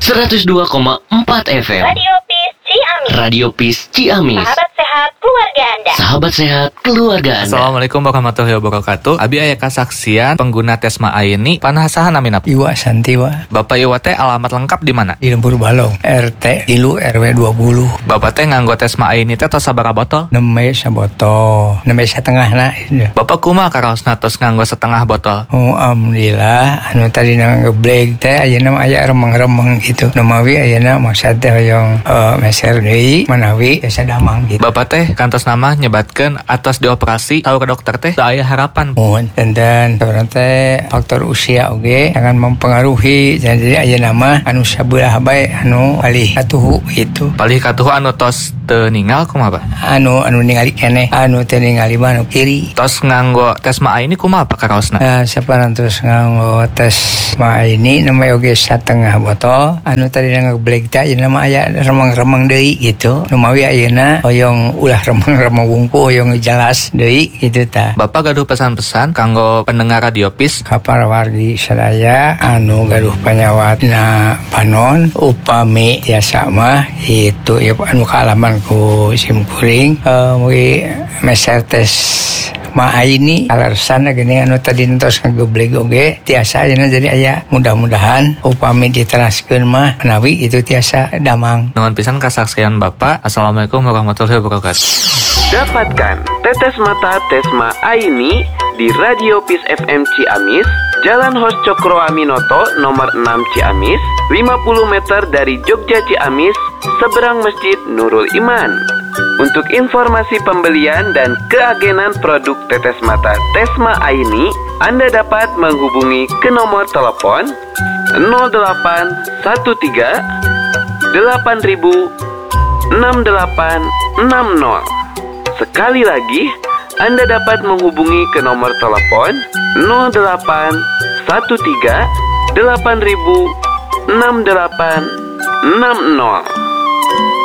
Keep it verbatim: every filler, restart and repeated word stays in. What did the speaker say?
seratus dua koma empat F M. Radio Peace Ciamis. Radio Peace Ciamis. Sahabat sehat keluarga Anda. Sahabat sehat keluarga Anda. Assalamualaikum warahmatullahi wabarakatuh. Abi aya kasaksian pengguna Tesma Aini panasahan amin apa? Iwa Santiwa. Bapak Iwa teh alamat lengkap di mana? Di Lembur Balong, R T Ilu R W dua puluh. Bapak teh nganggo Tesma Aini teh tos sabaraha botol? Nembe sabotol, nembe setengah na. Bapak kumaha karaosna tos nganggo setengah botol? Oh, alhamdulillah. Anu tadi ngeblek teh ayeuna mah aya remeng-remeng gitu. Numawi ayeuna maksud teh hoyong uh, meser deui manawi biasa damang gitu. Bapak teh kantos nama nyebatkeun atos dioperasi tahu ke dokter teh da aya harapan. Mohon dan sebenarnya teh faktor usia oge jangan mempengaruhi. Jadi ayeuna mah anu sabelah bae anu palih atuhu gitu. Palih katuh anu tos teu ningal kumaha, Pak? Anu anu ningali keneh, anu teu ningali mah anu kiri. Tos nganggo Tesma Aini kumaha Pak karaosna? Nah, saparantos nganggo Tesma Aini namanya oge setengah botol. Anu tadi ngeblek teh ayeuna mah aya remeng-remeng deui gitu. Nu mawi ayeuna hoyong ulah remeng-remeng wungku hoyong jelas deui gitu tah. Bapak gaduh pesan-pesan kanggo pendengar Radio Peace Ka para wargi sadaya anu gaduh panyawatna panon upami tiasa mah itu ya anu kaalaman ku simkuring uh, mugi meser tes Ma Aini alasan gini anu tadi entos ngageblek oge tiasa ayeuna jadi aya mudah-mudahan upami diteraskeun mah menawi itu tiasa damang. Nuhun pisan kasaksian Bapak. Assalamualaikum warahmatullahi wabarakatuh. Dapatkan tetes mata Tesma Aini di Radio Peace F M Ciamis, Jalan Hos Cokro Aminoto nomor enam Ciamis, lima puluh meter dari Jogja Ciamis, seberang Masjid Nurul Iman. Untuk informasi pembelian dan keagenan produk tetes mata Tesma Aini, Anda dapat menghubungi ke nomor telepon nol delapan satu tiga delapan ribu enam delapan enam nol. Sekali lagi, Anda dapat menghubungi ke nomor telepon nol delapan satu tiga delapan ribu enam delapan enam nol.